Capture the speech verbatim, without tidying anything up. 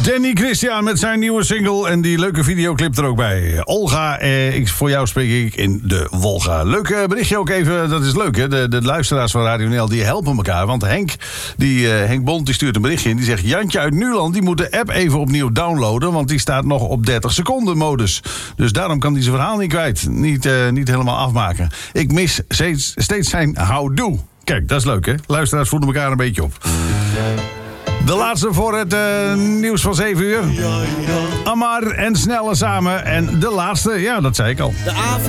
Danny Christian met zijn nieuwe single en die leuke videoclip er ook bij. Olga, eh, ik, voor jou spreek ik in de Wolga. Leuk eh, berichtje ook even, dat is leuk hè. De, de luisteraars van Radio N L die helpen elkaar. Want Henk, die, eh, Henk Bond die stuurt een berichtje in. Die zegt, Jantje uit Nuland die moet de app even opnieuw downloaden. Want die staat nog op dertig seconden modus. Dus daarom kan hij zijn verhaal niet kwijt. Niet, uh, niet helemaal afmaken. Ik mis steeds, steeds zijn houdoe. Kijk, dat is leuk hè. Luisteraars voeden elkaar een beetje op. De laatste voor het uh, nieuws van zeven uur. Amar en Snelle samen. En de laatste, ja, dat zei ik al. De avond